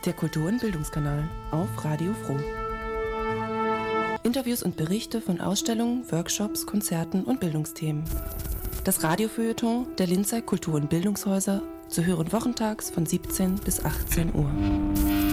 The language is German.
Der Kultur- und Bildungskanal auf Radio Froh. Interviews und Berichte von Ausstellungen, Workshops, Konzerten und Bildungsthemen. Das Radiofeuilleton der Linzer Kultur- und Bildungshäuser zu hören wochentags von 17 bis 18 Uhr.